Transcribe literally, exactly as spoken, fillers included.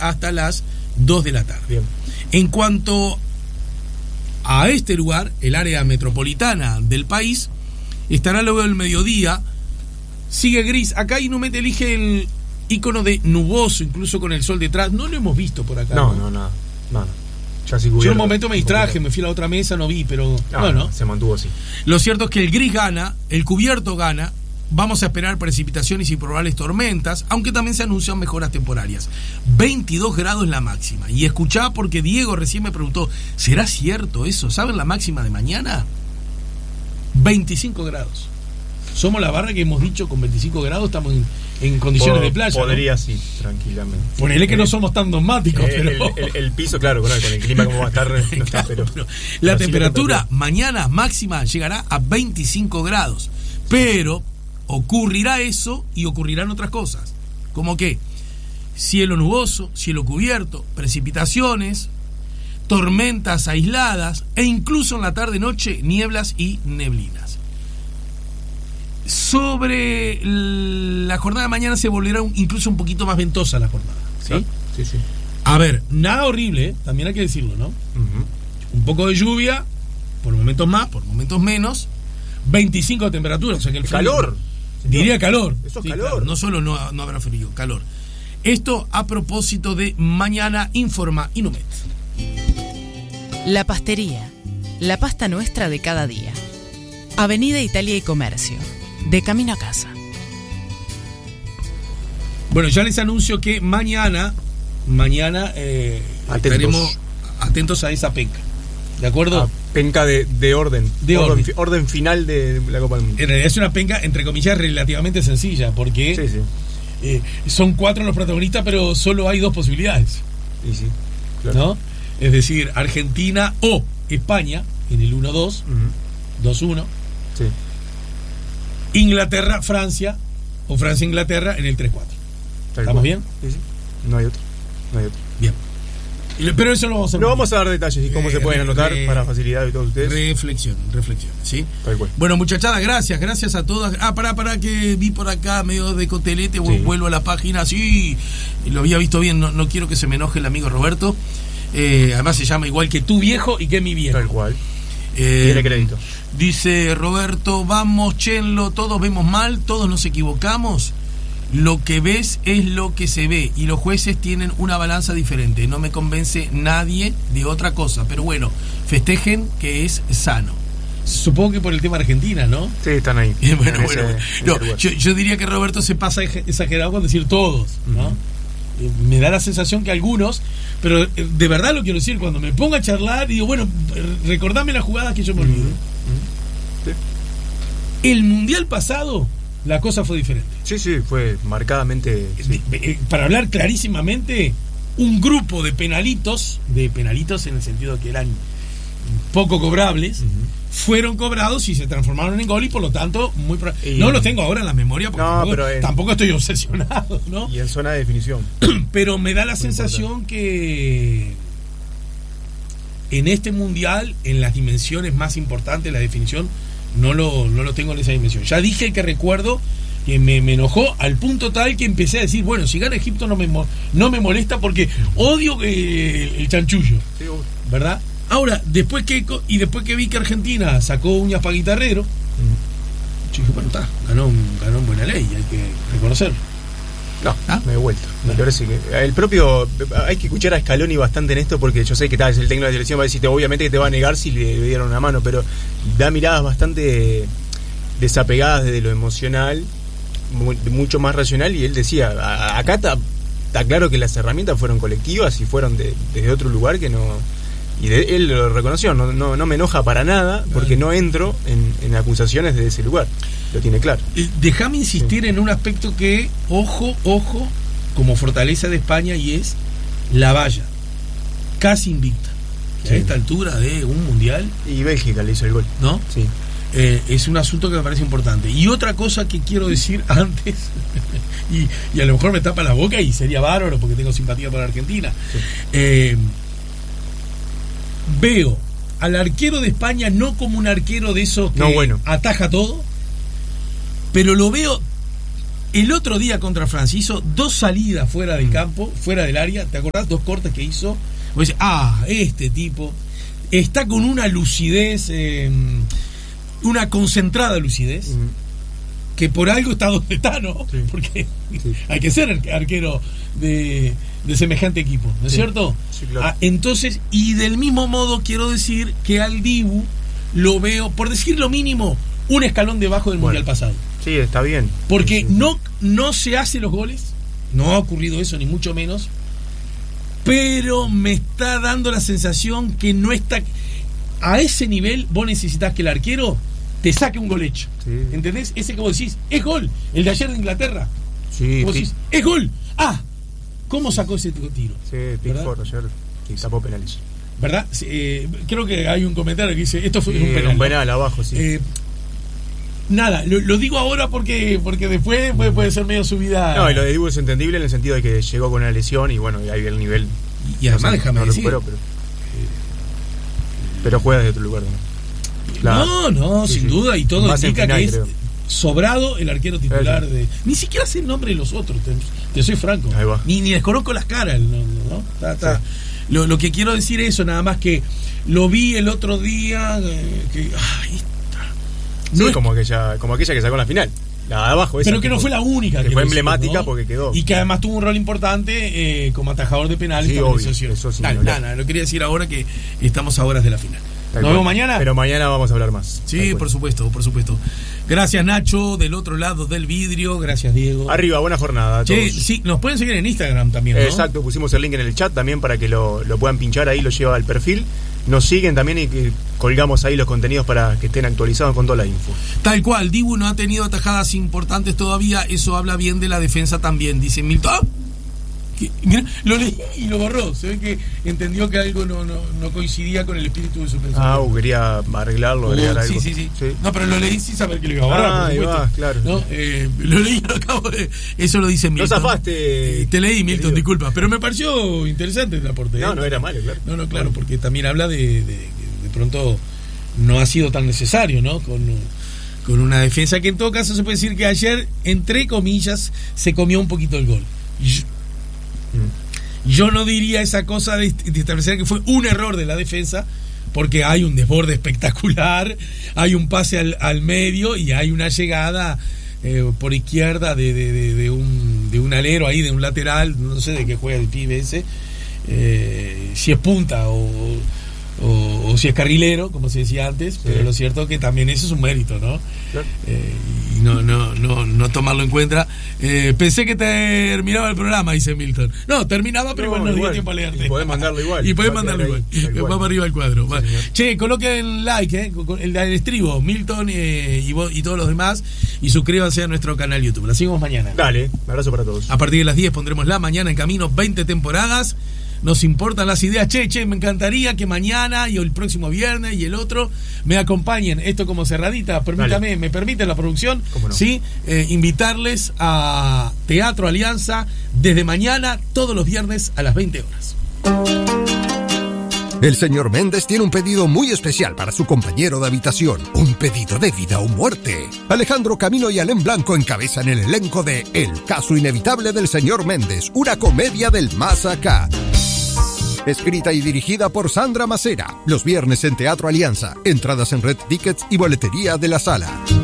hasta las dos de la tarde. Bien. En cuanto a este lugar, el área metropolitana del país, estará luego del mediodía, sigue gris. Acá Inumet elige el icono de nuboso, incluso con el sol detrás. No lo hemos visto por acá. No, no, no, no, no. Ya sí Yo en cubierto, un momento me distraje, cubierto. me fui a la otra mesa, no vi, pero No, no, no, no. se mantuvo así. Lo cierto es que el gris gana, el cubierto gana. Vamos a esperar precipitaciones y probables tormentas, aunque también se anuncian mejoras temporarias. veintidós grados la máxima. Y escuchá, porque Diego recién me preguntó, ¿será cierto eso? ¿Saben la máxima de mañana? veinticinco grados. Somos la barra que hemos dicho, con veinticinco grados estamos en, en condiciones Pod- de playa. Podría, ¿no? sí, tranquilamente. Ponele que Eh, no somos tan dogmáticos, eh, pero... el, el- el piso, claro, con el, con el clima como va a estar, no está, Claro, pero, pero pero la sí temperatura mañana máxima llegará a veinticinco grados. Pero ocurrirá eso y ocurrirán otras cosas. Como que cielo nuboso, cielo cubierto, precipitaciones, tormentas aisladas e incluso en la tarde-noche nieblas y neblinas. Sobre la jornada de mañana se volverá un- incluso un poquito más ventosa la jornada, ¿sí? Sí, sí. A ver, nada horrible, ¿eh? También hay que decirlo, ¿no? Ujú. Un poco de lluvia, por momentos más, por momentos menos, veinticinco de temperatura, o sea que el frío, Calor. diría calor. Eso es Sí, calor. claro, no solo no, no habrá frío, calor. Esto a propósito de mañana, informa Inumet. La Pastería, la pasta nuestra de cada día. Avenida Italia y Comercio, de camino a casa. Bueno, ya les anuncio que mañana, mañana eh, Atentos. estaremos atentos a esa penca. ¿De acuerdo? Ah, penca de, de orden. De orden. fi- orden final de la Copa del Mundo. En realidad es una penca, entre comillas, relativamente sencilla, porque Sí, sí. eh, son cuatro los protagonistas, pero solo hay dos posibilidades. Y sí, claro. ¿No? Es decir, Argentina o España en el uno dos, Ujú. dos uno, Sí. Inglaterra, Francia o Francia, Inglaterra en el tres cuatro. Tal ¿Estamos cual. bien? Sí, sí. No hay otro. No hay otro. Bien. Y lo- Pero eso lo vamos a No vamos a dar detalles y cómo Eh, se pueden anotar re- para facilidad de todos ustedes. Reflexión, reflexión, ¿sí? Tal cual. Bueno, muchachada, gracias, gracias a todas. Ah, pará, pará, que vi por acá medio de cotelete, Sí. vuelvo a la página, sí, y lo había visto bien, no, no quiero que se me enoje el amigo Roberto. Eh, además se llama igual que tu viejo y que mi viejo. Tal cual. Eh, Tiene crédito. Dice Roberto, vamos, Chenlo, todos vemos mal, todos nos equivocamos. Lo que ves es lo que se ve y los jueces tienen una balanza diferente. No me convence nadie de otra cosa, pero bueno, festejen que es sano. Supongo que por el tema Argentina, ¿no? Sí, están ahí. Eh, bueno, en bueno, ese- bueno. en No, ese lugar. yo, yo diría que Roberto se pasa eje- exagerado con decir todos, ¿no? Ujú. Eh, Me da la sensación que algunos, pero eh, de verdad lo quiero decir, cuando me pongo a charlar, digo, bueno, eh, recordame las jugadas que yo me olvido. Ujú. Sí. El mundial pasado, la cosa fue diferente. Sí, sí, fue marcadamente. Sí. De- de- eh, para hablar clarísimamente, un grupo de penalitos, de penalitos en el sentido que eran poco cobrables, Ujú. fueron cobrados y se transformaron en gol y por lo tanto muy pro- Y- no los tengo ahora en la memoria porque No, tampoco, pero en- tampoco estoy obsesionado, ¿no? Y en zona de definición. Pero me da la Muy sensación que en este mundial, en las dimensiones más importantes, la definición no lo, no lo tengo en esa dimensión. Ya dije que recuerdo que me, me enojó al punto tal que empecé a decir, bueno, si gana Egipto no me, mo- no me molesta porque odio eh, el chanchullo, Sí, uy. ¿verdad? Ahora, después que co- y después que vi que Argentina sacó uñas para guitarrero, yo dije, bueno, está, ganó, un- ganó en buena ley, hay que reconocerlo. No, ¿Ah? me he vuelto. Me No. parece que el propio. Hay que escuchar a Scaloni bastante en esto porque yo sé que tal vez el técnico de la selección va a decirte, obviamente que te va a negar si le, le dieron una mano, pero da miradas bastante desapegadas de lo emocional, mu- mucho más racional. Y él decía, a- acá está, está claro que las herramientas fueron colectivas y fueron de- desde otro lugar que no. Y de- él lo reconoció, no, no, no me enoja para nada porque no entro en, en acusaciones de ese lugar. Lo tiene claro. Eh, Déjame insistir en un aspecto que, ojo, ojo, como fortaleza de España, y es la valla, casi invicta. Que Sí. a esta altura de un mundial, Y Bélgica le hizo el gol. ¿no? Sí. Eh, es un asunto que me parece importante. Y otra cosa que quiero decir antes, y, y a lo mejor me tapa la boca y sería bárbaro porque tengo simpatía por Argentina. Sí. Eh, veo al arquero de España no como un arquero de esos que No, bueno. ataja todo, pero lo veo El otro día contra Francia hizo dos salidas fuera del campo, fuera del área, ¿te acordás? Dos cortes que hizo. Vos decís, ah, este tipo está con una lucidez, eh, una concentrada lucidez, mm. que por algo está donde está, ¿no? Sí. Porque sí. hay que ser arquero de, de semejante equipo, ¿no es sí. cierto? Sí, claro. Ah, entonces, y del mismo modo quiero decir que al Dibu lo veo, por decir lo mínimo, un escalón debajo del bueno, Mundial pasado. Sí, está bien. Porque sí. no, no se hace los goles, no ha ocurrido eso, ni mucho menos, pero me está dando la sensación que no está... A ese nivel vos necesitas que el arquero te saque un gol hecho. Sí. ¿Entendés? Ese que vos decís, es gol. El de ayer de Inglaterra. Sí, vos decís, es gol. Ah, ¿cómo sacó ese tiro? Sí, Pickford ayer y tapó penales. ¿Verdad? Eh, creo que hay un comentario que dice, esto fue sí, un penal. Un penal abajo, sí. Eh, Nada, lo, lo digo ahora porque porque después puede, puede ser medio subida. No, y lo de Dibu es entendible en el sentido de que llegó con una lesión y bueno, y ahí el nivel. Y, y además, no, déjame no decir. Recuperó, pero, pero juega desde otro lugar, ¿no? La, no, no, sí, sin sí. duda, y todo indica final, que es creo. sobrado el arquero titular. de Ni siquiera sé el nombre de los otros, te, te soy franco. Ahí va. Ni, ni les conozco las caras, ¿no? ¿no? Está, está. Sí. Lo, lo que quiero decir es eso, nada más que lo vi el otro día. Eh, que, ay, Sí, no es... como aquella, como aquella que sacó en la final, la de abajo. Esa pero que no fue la única. Que, que fue emblemática, ¿no? Porque quedó. Y que además tuvo un rol importante eh, como atajador de penales. Sí, obvio, eso sí. Nada, nada, lo quería decir ahora que estamos a horas de la final. Nos vemos mañana. Pero mañana vamos a hablar más. Sí, por supuesto, por supuesto. Gracias, Nacho, del otro lado del vidrio. Gracias, Diego. Arriba, buena jornada a todos. Che, sí, nos pueden seguir en Instagram también, ¿no? Exacto, pusimos el link en el chat también para que lo, lo puedan pinchar ahí, lo lleva al perfil. Nos siguen también y que colgamos ahí los contenidos para que estén actualizados con toda la info. Tal cual, Dibu no ha tenido atajadas importantes todavía, eso habla bien de la defensa también, dice Milton. Mira, lo leí y lo borró. Se ve que entendió que algo no, no, no coincidía con el espíritu de su pensamiento. Ah, uh, quería arreglarlo, agregar uh, algo. Sí, sí, sí, sí. No, pero lo leí sin saber que lo iba a borrar. Ah, ahí va, claro. ¿No? Eh, lo leí y lo acabo de... Eso lo dice Milton. No zafaste. Te leí, Milton, querido. Disculpa. Pero me pareció interesante el aporte. No, no era malo, claro. No, no, claro, porque también habla de, de, de, de pronto no ha sido tan necesario, ¿no? Con... con una defensa que en todo caso se puede decir que ayer, entre comillas, se comió un poquito el gol. Yo, mm. yo no diría esa cosa de, de establecer que fue un error de la defensa, porque hay un desborde espectacular, hay un pase al, al medio y hay una llegada eh, por izquierda de, de, de, de, un, de un alero ahí, de un lateral, no sé de qué juega el pibe ese, eh, si es punta o... O, o si es carrilero, como se decía antes, sí. Pero lo cierto es que también eso es un mérito, ¿no? Claro. Eh, y no, no, no, no tomarlo en cuenta. Eh, pensé que terminaba el programa, dice Milton. No, terminaba, pero no, igual no dio tiempo a leerte. Y podés mandarlo igual. Y podés mandarlo igual. Ahí, vamos arriba del cuadro. Sí, che, coloquen like, ¿eh? El, el estribo, Milton eh, y, vos, y todos los demás. Y suscríbanse a nuestro canal YouTube. La seguimos mañana. Dale, un abrazo para todos. A partir de las diez pondremos La Mañana en Camino, veinte temporadas. Nos importan las ideas. Che, che, me encantaría que mañana y el próximo viernes y el otro me acompañen. Esto como cerradita, permítame, Dale. me permite la producción, ¿Cómo no? ¿sí? Eh, invitarles a Teatro Alianza desde mañana, todos los viernes a las veinte horas. El señor Méndez tiene un pedido muy especial para su compañero de habitación. Un pedido de vida o muerte. Alejandro Camino y Alén Blanco encabezan el elenco de El caso inevitable del señor Méndez, una comedia del más acá. Escrita y dirigida por Sandra Macera. Los viernes en Teatro Alianza. Entradas en Red Tickets y boletería de la sala.